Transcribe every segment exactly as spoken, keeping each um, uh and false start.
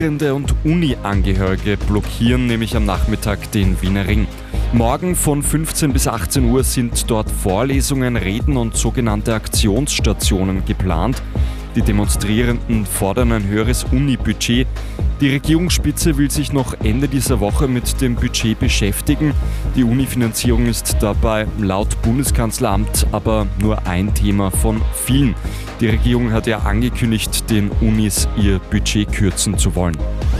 und Uni-Angehörige blockieren nämlich am Nachmittag den Wiener Ring. Morgen von fünfzehn bis achtzehn Uhr sind dort Vorlesungen, Reden und sogenannte Aktionsstationen geplant. Die Demonstrierenden fordern ein höheres Uni-Budget. Die Regierungsspitze will sich noch Ende dieser Woche mit dem Budget beschäftigen. Die Uni-Finanzierung ist dabei laut Bundeskanzleramt aber nur ein Thema von vielen. Die Regierung hat ja angekündigt, den Unis ihr Budget kürzen zu wollen.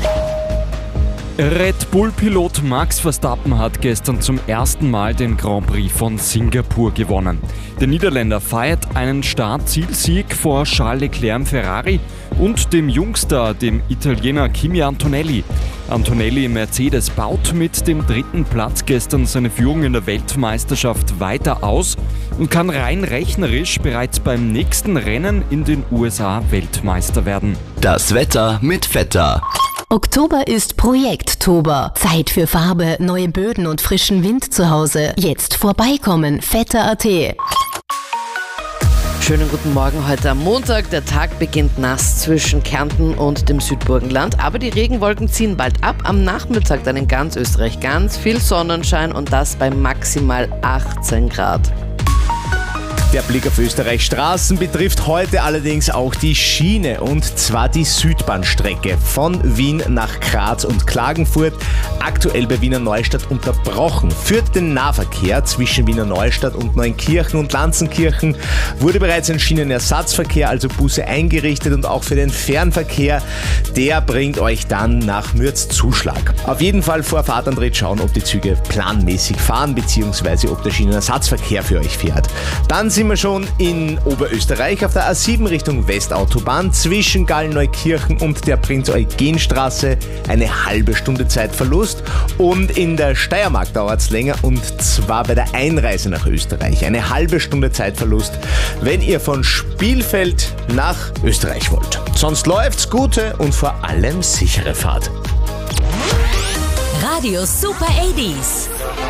Red Bull-Pilot Max Verstappen hat gestern zum ersten Mal den Grand Prix von Singapur gewonnen. Der Niederländer feiert einen Start-Zielsieg vor Charles Leclerc im Ferrari und dem Jungstar, dem Italiener Kimi Antonelli. Antonelli Mercedes baut mit dem dritten Platz gestern seine Führung in der Weltmeisterschaft weiter aus und kann rein rechnerisch bereits beim nächsten Rennen in den U S A Weltmeister werden. Das Wetter mit Vetter. Oktober ist Projekttober. Zeit für Farbe, neue Böden und frischen Wind zu Hause. Jetzt vorbeikommen, vetter punkt a t. Schönen guten Morgen heute am Montag. Der Tag beginnt nass zwischen Kärnten und dem Südburgenland, aber die Regenwolken ziehen bald ab. Am Nachmittag dann in ganz Österreich ganz viel Sonnenschein und das bei maximal achtzehn Grad. Der Blick auf Österreichs Straßen betrifft heute allerdings auch die Schiene, und zwar die Südbahnstrecke von Wien nach Graz und Klagenfurt, aktuell bei Wiener Neustadt unterbrochen. Für den Nahverkehr zwischen Wiener Neustadt und Neunkirchen und Lanzenkirchen wurde bereits ein Schienenersatzverkehr, also Busse, eingerichtet, und auch für den Fernverkehr, der bringt euch dann nach Mürzzuschlag. Auf jeden Fall vor Fahrtantritt schauen, ob die Züge planmäßig fahren bzw. ob der Schienenersatzverkehr für euch fährt. Dann sind wir schon in Oberösterreich auf der A sieben Richtung Westautobahn zwischen Gallneukirchen und der Prinz-Eugen-Straße eine halbe Stunde Zeitverlust, und in der Steiermark dauert es länger, und zwar bei der Einreise nach Österreich eine halbe Stunde Zeitverlust, wenn ihr von Spielfeld nach Österreich wollt. Sonst läuft's, gute und vor allem sichere Fahrt. Radio Super achtzig.